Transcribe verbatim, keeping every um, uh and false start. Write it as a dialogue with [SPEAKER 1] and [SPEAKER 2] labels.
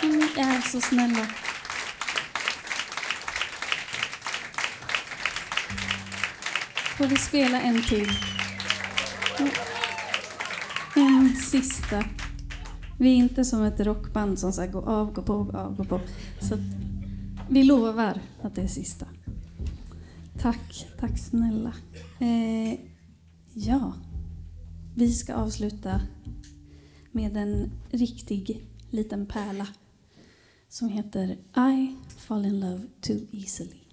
[SPEAKER 1] Ni är så snälla. Får vi spela en till? En sista. Vi är inte som ett rockband som ska gå av, gå på, gå av, gå på. Så att vi lovar att det är sista. Tack, tack snälla. Eh, ja, vi ska avsluta med en riktig liten pärla som heter I fall in love too easily.